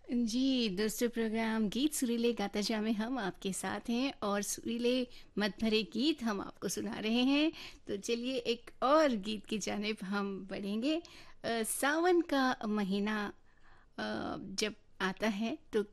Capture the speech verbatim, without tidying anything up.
जी, दोस्तों प्रोग्राम गीत सुरीले गाता जा में हम आपके साथ हैं और सुरीले मत भरे गीत हम आपको सुना रहे हैं। तो चलिए एक और गीत की जानिब हम बढ़ेंगे। अ, सावन का महीना अ, जब आता है तो